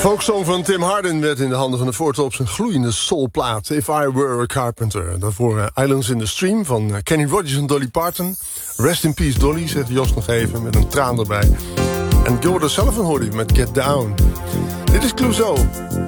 Folksong van Tim Hardin werd in de handen van de Four Tops een gloeiende soulplaat. If I Were a Carpenter. Daarvoor Islands in the Stream van Kenny Rogers en Dolly Parton. Rest in Peace Dolly, zegt Jos nog even met een traan erbij. En Gilbert Sullivan hoorde je met Get Down. Dit is Clouseau.